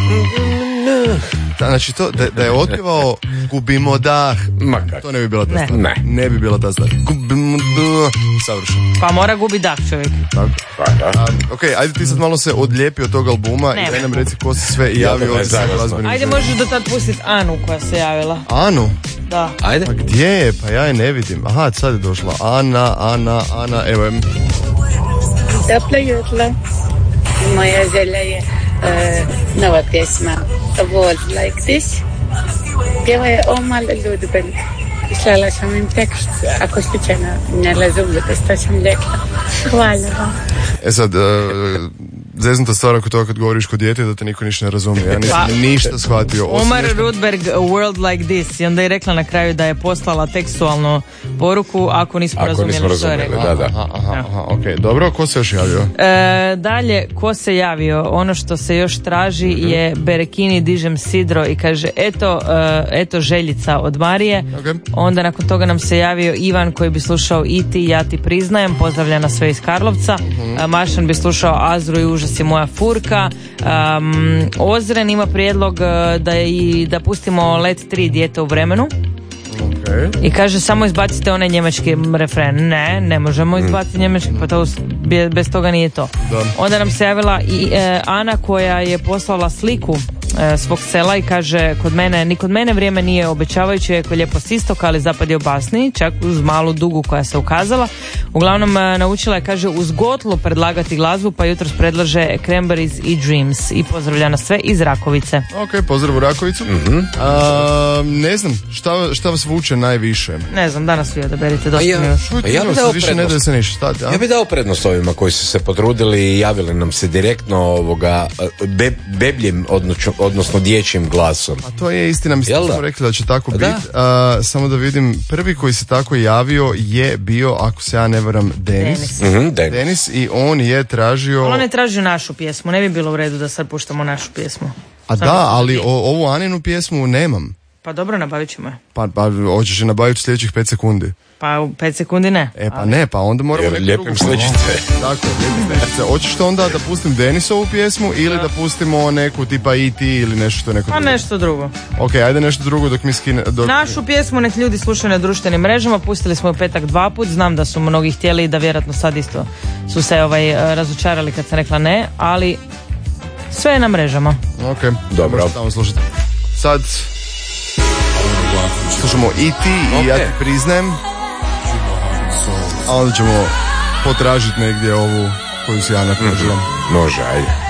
Znači to, da je otpjevao Gubimo dah, to ne bi bila ta stvar. Ne bi bila ta stvar. Gubimo dah, savršeno. Pa mora gubi dah čovjek. Tako. Ok, ajde ti sad malo se odlijepi od tog albuma i daj nam reci ko se sve javio ovdje sa glazbenim. Ajde možeš do tad pustiti Anu koja se javila. Anu? Da. Ajde. Pa gdje je? Pa ja je ne vidim. Aha, sad je došla. Ana, evo je. Toplo jutro. Moja želja je nova pjesma World Like This. Pjeva je Omar Ludberg. Slala sam im tekst, ako slučajno ne razumijete što sam rekla. Hvala vam. Sad, zeznuta stvar oko toga kad govoriš kod dijete da te niko ništa ne razumije. Ja nisam ništa shvatio. Omar Ludberg, World Like This. I onda je rekla na kraju da je poslala tekstualnu poruku ako nismo razumjeli što je rekla. Aha, ok. Dobro, ko se još javio? Dalje, ko se javio? Ono što se još traži je Berekini dižem sidro i kaže eto željica od Marije. Okay. Onda nakon toga nam se javio Ivan koji bi slušao I.T. Ja ti priznajem, pozdravlja na sve iz Karlovca. Maršan bi slušao Azru i užas je moja furka. Ozren ima prijedlog da pustimo Let 3 dijete u vremenu. Okay. I kaže samo izbacite onaj njemački refren. Ne možemo izbaciti njemački, pa to bez toga nije to. Da. Onda nam se javila i Ana koja je poslala sliku svog sela i kaže ni kod mene vrijeme nije obećavajuće, iako je lijepo s istoka, ali zapad je opasniji, čak uz malu dugu koja se ukazala. Uglavnom naučila je, kaže, uz gotlu predlagati glazbu, pa jutros predlaže Cranberries i Dreams i pozdravlja na sve iz Rakovice. Ok, pozdrav u Rakovicu. Ne znam, šta vas vuče najviše? Ne znam, danas vi odaberite dosta Ja bi dao prednost ovima koji su se potrudili i javili nam se direktno bebljem, odnosno dječjim glasom. A to je istina, mislim da smo rekli da će tako biti. Samo da vidim, prvi koji se tako javio je bio, ako se ja ne varam, Denis. I on je tražio... On je tražio našu pjesmu, ne bi bilo u redu da sad puštamo našu pjesmu. Ali ovu Aninu pjesmu nemam. Pa dobro, nabavit ćemo je. Pa hoćeš je nabaviti u sljedećih 5 sekundi. Pa u 5 sekundi ne. Pa onda moramo neku drugu. Lijepim sličice. Tako, lijepim sličice. Hoćeš to onda da pustim Denisovu pjesmu ili da pustimo neku tipa E.T. ili nešto što je neko drugo? Pa nešto drugo. Ok, ajde nešto drugo dok mi skine... Našu pjesmu nek ljudi slušaju na društvenim mrežama, pustili smo u petak 2 put, znam da su mnogi htjeli i da vjerojatno sad isto su se razočarali kad sam rekla ne, ali sve je na mrežama. Ok, dobro. Tamo slušati. Sad slušamo E.T. i ja ti priznajem. A onda ćemo potražiti negdje ovu koju si ja natražila. Može, ajde.